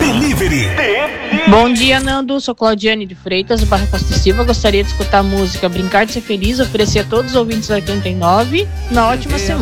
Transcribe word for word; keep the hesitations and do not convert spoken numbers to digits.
Delivery. Bom dia, Nando. Sou Claudiane de Freitas, Barra Costa e Silva. Gostaria de escutar a música Brincar de Ser Feliz, oferecer a todos os ouvintes da oitenta e nove. Na ótima semana.